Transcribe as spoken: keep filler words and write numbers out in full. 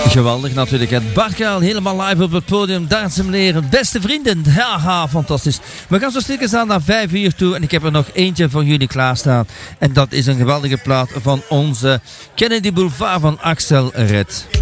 Geweldig natuurlijk. Het Bart Kuil helemaal live op het podium. Dames en heren, beste vrienden. Haha, fantastisch. We gaan zo stilletjes aan naar vijf uur toe. En ik heb er nog eentje voor jullie klaarstaan. En dat is een geweldige plaat van onze Kennedy Boulevard van Axel Red.